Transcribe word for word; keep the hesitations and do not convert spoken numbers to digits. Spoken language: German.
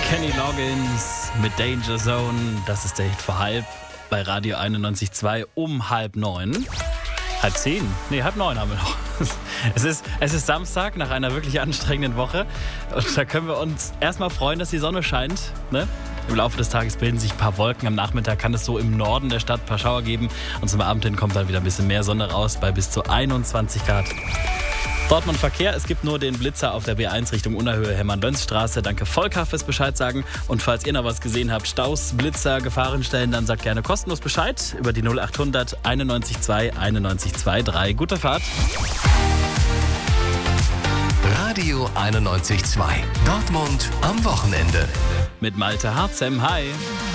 Kenny Loggins mit Danger Zone. Das ist der Hit vor halb bei Radio einundneunzig Komma zwei um halb neun. Halb zehn? Nee, halb neun haben wir noch. Es ist, es ist Samstag nach einer wirklich anstrengenden Woche. Und da können wir uns erstmal freuen, dass die Sonne scheint. Ne? Im Laufe des Tages bilden sich ein paar Wolken. Am Nachmittag kann es so im Norden der Stadt ein paar Schauer geben. Und zum Abend hin kommt dann wieder ein bisschen mehr Sonne raus bei bis zu einundzwanzig Grad. Dortmund Verkehr, es gibt nur den Blitzer auf der B eins Richtung Unna-Höhe Hermann-Löns-Straße. Danke Volker fürs Bescheid sagen. Und falls ihr noch was gesehen habt, Staus, Blitzer, Gefahrenstellen, dann sagt gerne kostenlos Bescheid über die null achthundert einundneunzig zwei einundneunzig drei. Gute Fahrt. Radio einundneunzig Komma zwei. Dortmund am Wochenende. Mit Malte Harzem. Hi.